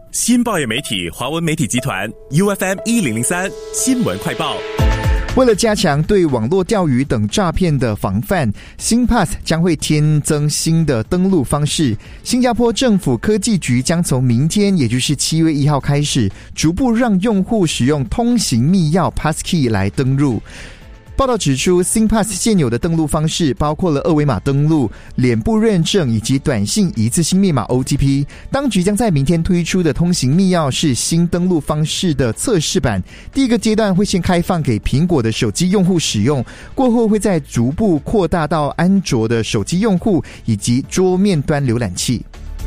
新报业媒体华文媒体集团 UFM1003 新闻快报。 为了加强对网络钓鱼等诈骗的防范， SingPass 将会添增新的登录方式。新加坡政府科技局将从明天，也就是7月1号开始，逐步让用户使用通行密钥 Passkey 来登入。报道指出， SingPass 现有的登录方式包括了二维码登录、脸部认证以及短信一次性密码 OTP。 当局将在明天推出的通行密钥是新登录方式的测试版，第一个阶段会先开放给苹果的手机用户使用，过后会再逐步扩大到安卓的手机用户以及桌面端浏览器。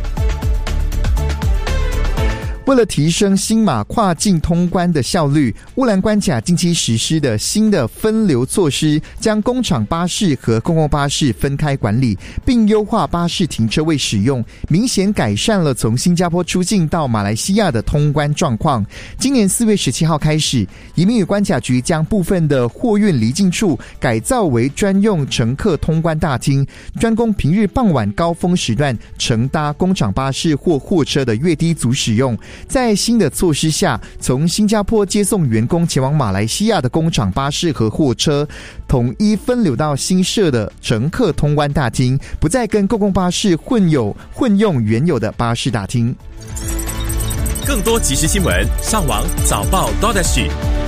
为了提升新马跨境通关的效率，乌兰关卡近期实施的新的分流措施，将工厂巴士和公共巴士分开管理，并优化巴士停车位使用，明显改善了从新加坡出境到马来西亚的通关状况。今年4月17号开始，移民与关卡局将部分的货运离境处改造为专用乘客通关大厅，专供平日傍晚高峰时段乘搭工厂巴士或货车的越低族使用。在新的措施下，从新加坡接送员工前往马来西亚的工厂巴士和货车，统一分流到新设的乘客通关大厅，不再跟公共巴士混用原有的巴士大厅。 更多即时新闻，上网早报 .SG。